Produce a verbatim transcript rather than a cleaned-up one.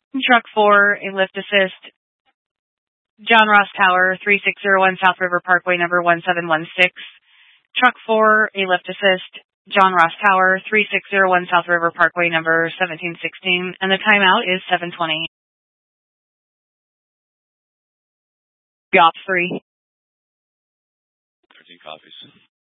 Truck four, a lift assist. John Ross Tower, three six zero one South River Parkway, number one seven one six. Truck four, a lift assist. John Ross Tower, three six zero one South River Parkway, number seventeen sixteen. And the timeout is seven twenty. G O P three. thirteen copies.